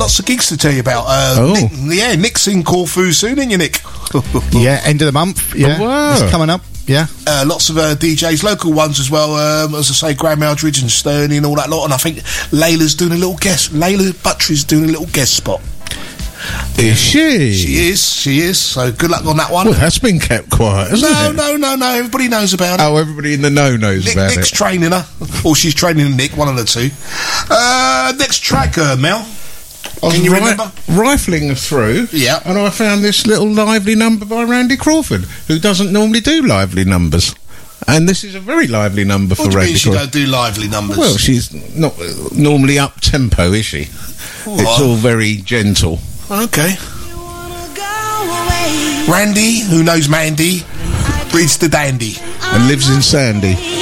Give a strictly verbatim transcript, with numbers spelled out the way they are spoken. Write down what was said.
lots of gigs to tell you about. Uh, Oh. Nick, yeah, Nick's in Corfu soon, ain't you, Nick? Yeah, end of the month. Yeah, Oh, wow. it's coming up. Yeah. Uh, lots of uh, D Js, local ones as well. Um, as I say, Graham Eldridge and Sturny and all that lot. And I think Layla's doing a little guest. Layla Buttrey's doing a little guest spot. Is she? She is. She is. So good luck on that one. Well, that's been kept quiet, hasn't no, it? no, no, no. Everybody knows about it. Oh, everybody in the know knows Nick, about Nick's it. training her, or she's training Nick. One of the two. Uh, next track, uh, Mel. I was Can you ri- remember? rifling through, Yeah. and I found this little lively number by Randy Crawford, who doesn't normally do lively numbers. And this is a very lively number What for do you Randy mean she Crawford. don't do lively numbers? Well, she's not uh, normally up tempo, is she? What? It's all very gentle. Okay. Randy, who knows Mandy, breeds the dandy. And lives in Sandy.